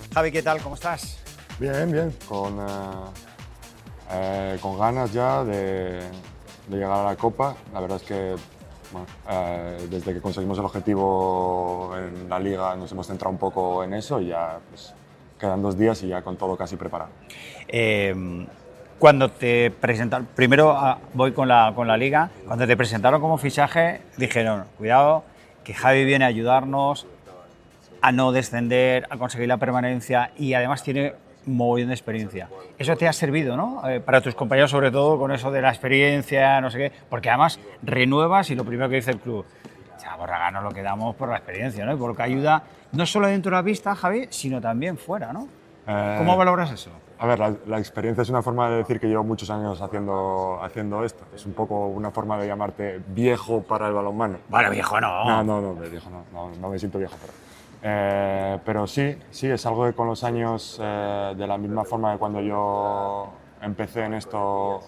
Javi, ¿qué tal? ¿Cómo estás? Bien, bien, con ganas ya de llegar a la Copa. La verdad es que bueno, desde que conseguimos el objetivo en la Liga nos hemos centrado un poco en eso y ya pues, quedan 2 días y ya con todo casi preparado. Cuando te presentaron, primero voy con la Liga, cuando te presentaron como fichaje dijeron, cuidado, que Javi viene a ayudarnos a no descender, a conseguir la permanencia y además tiene un mogollón de experiencia. Eso te ha servido, ¿no? Para tus compañeros, sobre todo con eso de la experiencia, no sé qué, porque además renuevas y lo primero que dice el club, a Borraga nos lo quedamos por la experiencia, ¿no? Y porque ayuda no solo dentro de la pista, Javi, sino también fuera, ¿no? ¿Cómo valoras eso? A ver, la experiencia es una forma de decir que llevo muchos años haciendo esto. Es un poco una forma de llamarte viejo para el balonmano. Bueno, viejo no. No, viejo no me siento viejo. Pero sí, es algo que con los años, de la misma forma que cuando yo empecé en esto,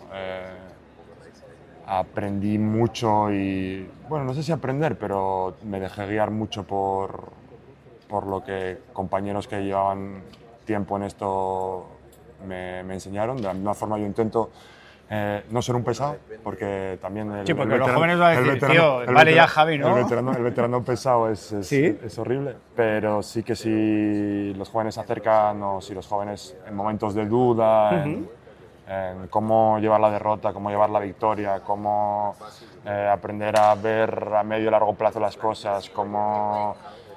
aprendí mucho y, bueno, no sé si aprender, pero me dejé guiar mucho por lo que compañeros que llevaban tiempo en esto me enseñaron. De la misma forma yo intento no ser un pesado, porque también Sí, porque los jóvenes van a decir, tío, vale ya Javi, ¿no? El veterano pesado es horrible, pero sí que si los jóvenes se acercan o si los jóvenes en momentos de duda, en cómo llevar la derrota, cómo llevar la victoria, cómo aprender a ver a medio y largo plazo las cosas, cómo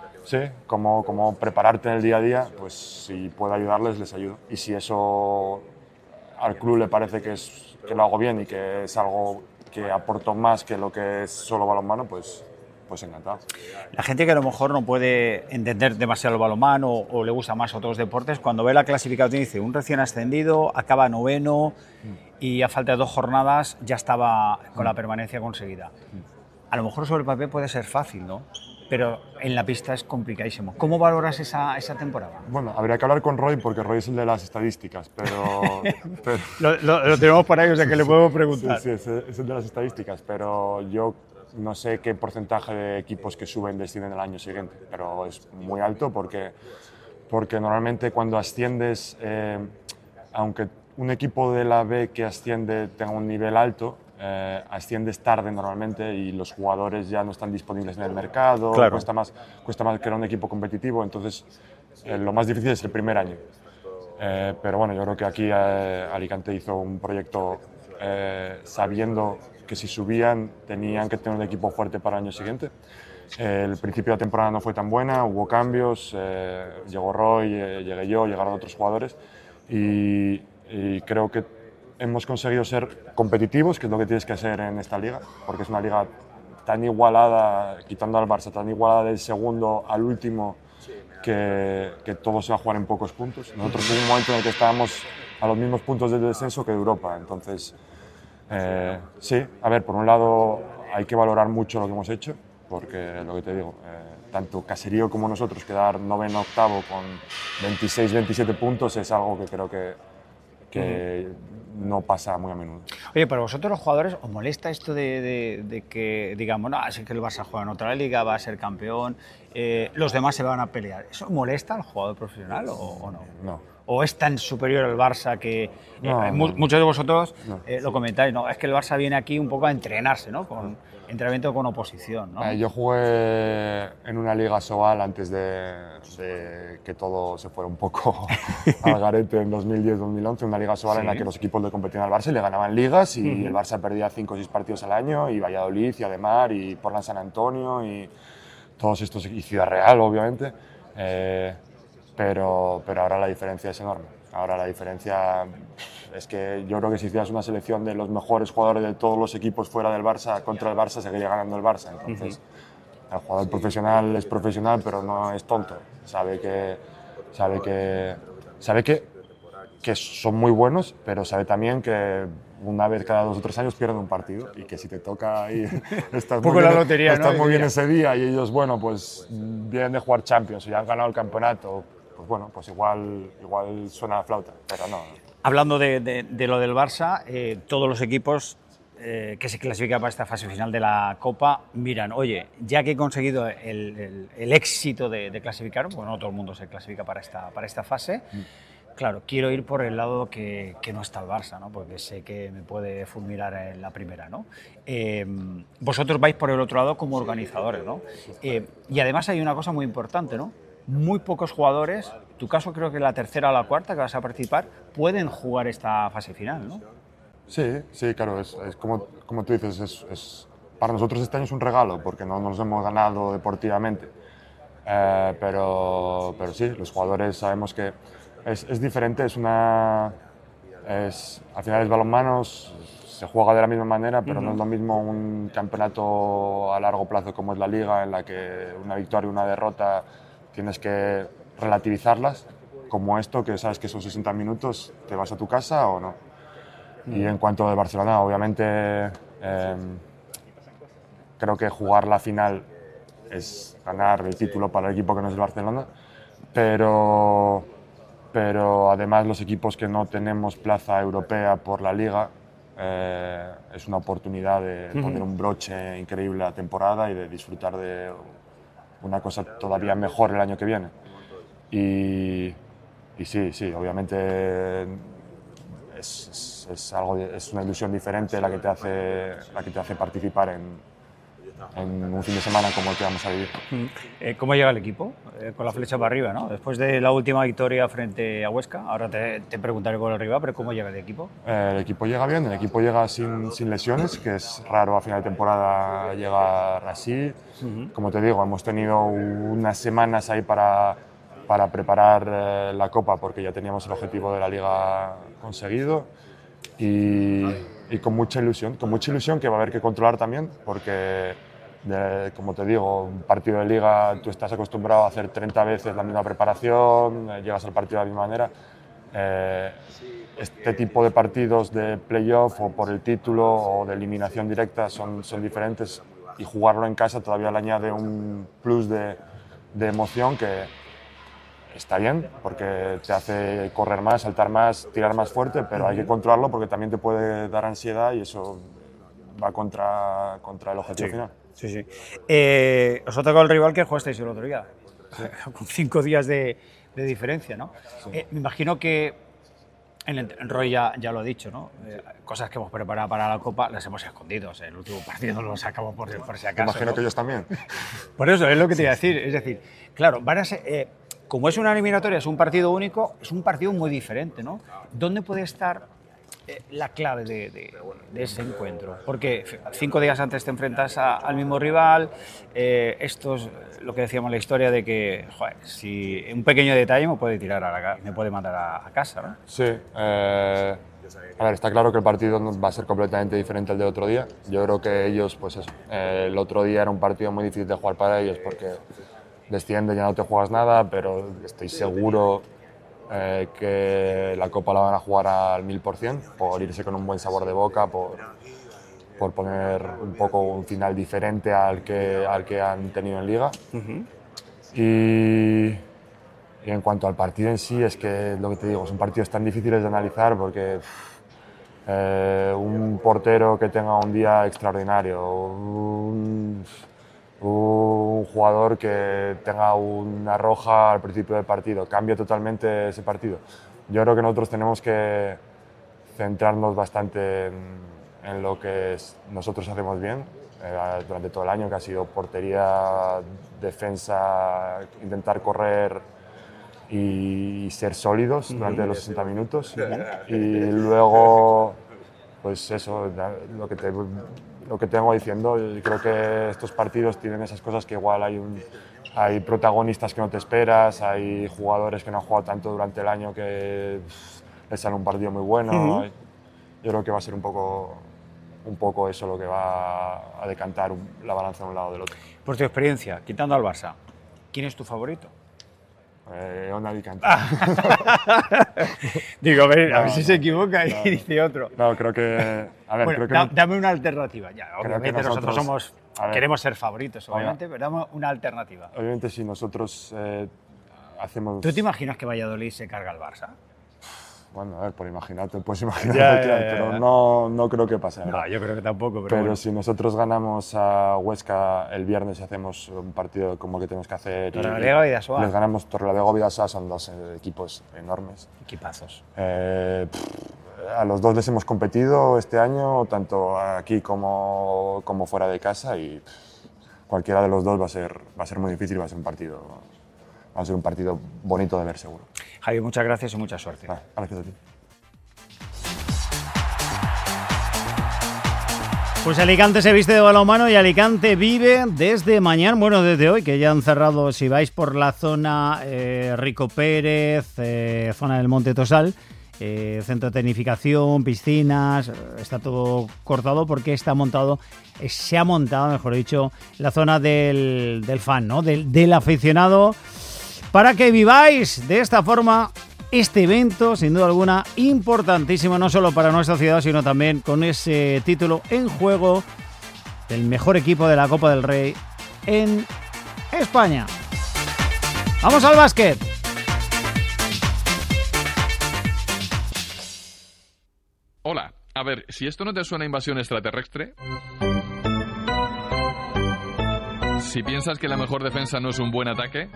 prepararte en el día a día, pues si puedo ayudarles, les ayudo. Y si eso al club le parece que lo hago bien y que es algo que aporto más que lo que es solo balonmano, pues encantado. La gente que a lo mejor no puede entender demasiado el balonmano o le gusta más otros deportes, cuando ve la clasificación dice, un recién ascendido, acaba noveno y a falta de 2 jornadas ya estaba con la permanencia conseguida. A lo mejor sobre el papel puede ser fácil, ¿no? Pero en la pista es complicadísimo. ¿Cómo valoras esa temporada? Bueno, habría que hablar con Roy, porque Roy es el de las estadísticas, pero lo tenemos por ahí, o sea que le podemos preguntar. Sí, es el de las estadísticas, pero yo no sé qué porcentaje de equipos que suben descienden el año siguiente, pero es muy alto porque normalmente cuando asciendes, aunque un equipo de la B que asciende tenga un nivel alto, asciendes tarde normalmente y los jugadores ya no están disponibles en el mercado, claro. cuesta más crear un equipo competitivo, entonces lo más difícil es el primer año. Pero bueno, yo creo que aquí Alicante hizo un proyecto sabiendo que si subían tenían que tener un equipo fuerte para el año siguiente. El principio de la temporada no fue tan buena, hubo cambios, llegó Roy, llegué yo, llegaron otros jugadores y creo que hemos conseguido ser competitivos, que es lo que tienes que hacer en esta liga, porque es una liga tan igualada, quitando al Barça, tan igualada del segundo al último, que todo se va a jugar en pocos puntos. Nosotros hubo un momento en el que estábamos a los mismos puntos del descenso que de Europa, entonces sí, a ver, por un lado hay que valorar mucho lo que hemos hecho, porque lo que te digo, tanto Caserío como nosotros quedar noveno, octavo con 26, 27 puntos es algo que creo que no pasa muy a menudo. Oye, pero vosotros los jugadores, ¿os molesta esto de que digamos, no, es que el Barça juega en otra liga, va a ser campeón, los demás se van a pelear? ¿Eso molesta al jugador profesional o no? No. ¿O es tan superior al Barça que No. muchos de vosotros lo comentáis, no? Es que el Barça viene aquí un poco a entrenarse, ¿no? Con entrenamiento con oposición, ¿no? Yo jugué en una liga Sobal antes de que todo se fuera un poco al garete en 2010-2011, una liga Sobal en la que los equipos le competían al Barça y le ganaban ligas y el Barça perdía 5 o 6 partidos al año, y Valladolid y Ademar y Portland San Antonio y todos estos, y Ciudad Real obviamente, pero ahora la diferencia es enorme. Ahora la diferencia es que yo creo que si hicieras una selección de los mejores jugadores de todos los equipos fuera del Barça contra el Barça, seguiría ganando el Barça. Entonces, el jugador profesional es profesional, pero no es tonto. Sabe que son muy buenos, pero sabe también que una vez cada 2 o 3 años pierden un partido y que si te toca ahí estás muy bien ese día y ellos, bueno, pues vienen de jugar Champions y ya han ganado el campeonato, pues bueno, pues igual suena la flauta, pero no. Hablando de lo del Barça, todos los equipos que se clasifica para esta fase final de la Copa miran, oye, ya que he conseguido el éxito de clasificar, bueno, no todo el mundo se clasifica para esta fase, claro, quiero ir por el lado que no está el Barça, ¿no? Porque sé que me puede fulminar en la primera, ¿no? Vosotros vais por el otro lado como organizadores, ¿no? Y además hay una cosa muy importante, ¿no? Muy pocos jugadores, en tu caso creo que la tercera o la cuarta que vas a participar, pueden jugar esta fase final, ¿no? Sí, sí, claro, es como tú dices, para nosotros este año es un regalo porque no nos hemos ganado deportivamente. Pero sí, los jugadores sabemos que es diferente, al final es balonmano, se juega de la misma manera, pero no es lo mismo un campeonato a largo plazo como es la Liga, en la que una victoria y una derrota tienes que relativizarlas, como esto, que sabes que son 60 minutos, te vas a tu casa o no. Y en cuanto a Barcelona, obviamente creo que jugar la final es ganar el título para el equipo que no es el Barcelona, pero además los equipos que no tenemos plaza europea por la Liga, es una oportunidad de poner un broche increíble a la temporada y de disfrutar de una cosa todavía mejor el año que viene. Y sí, obviamente es una ilusión diferente la que te hace participar en un fin de semana como el que vamos a vivir. ¿Cómo llega el equipo? Con la flecha para arriba, ¿no? Después de la última victoria frente a Huesca, ahora te preguntaré por el rival, pero ¿cómo llega el equipo? El equipo llega bien, el equipo llega sin lesiones, que es raro a final de temporada llegar así. Como te digo, hemos tenido unas semanas ahí para preparar la Copa, porque ya teníamos el objetivo de la Liga conseguido. Y con mucha ilusión que va a haber que controlar también, porque, como te digo, un partido de Liga tú estás acostumbrado a hacer 30 veces la misma preparación, llegas al partido de la misma manera. Este tipo de partidos de playoff o por el título o de eliminación directa son diferentes, y jugarlo en casa todavía le añade un plus de emoción que está bien, porque te hace correr más, saltar más, tirar más fuerte, pero hay que controlarlo porque también te puede dar ansiedad y eso va contra el objetivo final. Sí. Os ha tocado el rival que jugasteis el otro día, con 5 días de diferencia, ¿no? Sí. Me imagino que Roy ya lo ha dicho, ¿no? Cosas que hemos preparado para la Copa las hemos escondido. O sea, el último partido lo sacamos por si acaso. Imagino, ¿no? Que ellos también. Por eso es lo que te iba a decir. Es decir, claro, van a ser, como es una eliminatoria, es un partido único, es un partido muy diferente, ¿no? ¿Dónde puede estar la clave de ese encuentro? Porque 5 días antes te enfrentas al mismo rival. Esto es lo que decíamos en la historia de que, joder, si un pequeño detalle me puede me puede mandar a casa, ¿no? Sí. A ver, está claro que el partido va a ser completamente diferente al del otro día. Yo creo que ellos, pues eso, el otro día era un partido muy difícil de jugar para ellos porque desciende, ya no te juegas nada, pero estoy seguro que la Copa la van a jugar al 1000%, por irse con un buen sabor de boca, por poner un poco un final diferente al que han tenido en Liga. Y en cuanto al partido en sí, es que lo que te digo, son partidos tan difíciles de analizar porque un portero que tenga un día extraordinario, un jugador que tenga una roja al principio del partido, cambia totalmente ese partido. Yo creo que nosotros tenemos que centrarnos bastante en lo que nosotros hacemos bien durante todo el año, que ha sido portería, defensa, intentar correr y ser sólidos durante los 60 minutos. Y luego, pues eso, lo que te vengo diciendo, yo creo que estos partidos tienen esas cosas que igual hay protagonistas que no te esperas, hay jugadores que no han jugado tanto durante el año que les sale un partido muy bueno. Yo creo que va a ser un poco eso lo que va a decantar la balanza de un lado o del otro. Por tu experiencia, quitando al Barça, ¿quién es tu favorito? Onda Alicante. Digo, a ver si se equivoca y dice otro. No, creo que... A ver, bueno, creo que dame una alternativa. Ya, obviamente nosotros queremos ser favoritos, obviamente, pero dame una alternativa. Obviamente si nosotros hacemos... ¿Tú te imaginas que Valladolid se carga al Barça? Bueno, a ver, por imaginarte, puedes imaginarte, pero no creo que pase. No, yo creo que tampoco. Pero bueno. Si nosotros ganamos a Huesca el viernes y hacemos un partido como el que tenemos que hacer, Torrelavega y Bidasoa. Les ganamos Torrelavega y Bidasoa, son dos equipos enormes. Equipazos. A los dos les hemos competido este año, tanto aquí como fuera de casa, y cualquiera de los dos va a ser muy difícil, va a ser un partido bonito de ver, seguro. Javi, muchas gracias y mucha suerte. Gracias a ti. Pues Alicante se viste de balonmano y Alicante vive desde mañana, bueno, desde hoy, que ya han cerrado, si vais por la zona Rico Pérez, zona del Monte Tosal, centro de tecnificación, piscinas, está todo cortado porque se ha montado, mejor dicho, la zona del fan, ¿no? Del aficionado, para que viváis de esta forma este evento, sin duda alguna, importantísimo, no solo para nuestra ciudad, sino también con ese título en juego del mejor equipo de la Copa del Rey en España. ¡Vamos al básquet! Hola, a ver, si esto no te suena a invasión extraterrestre... Si piensas que la mejor defensa no es un buen ataque...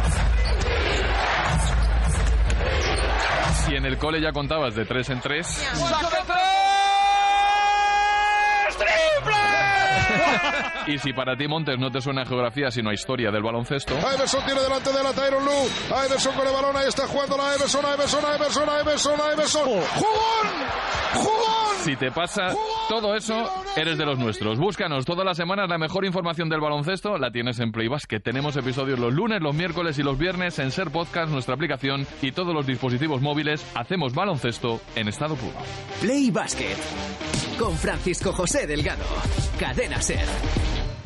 Si en el cole ya contabas de 3 en 3... ¡Saca de 3! ¡Triple! Y si para ti, Montes, no te suena a geografía, sino a historia del baloncesto... Iverson tiene delante de la Tyronn Lue. Iverson con el balón, ahí está jugando la Iverson. ¡Jugón! Si te pasa todo eso, eres de los nuestros. Búscanos todas las semanas, la mejor información del baloncesto la tienes en Play Basket. Tenemos episodios los lunes, los miércoles y los viernes en Ser Podcast, nuestra aplicación y todos los dispositivos móviles. Hacemos baloncesto en estado puro. Play Basket con Francisco José Delgado. Cadena Ser.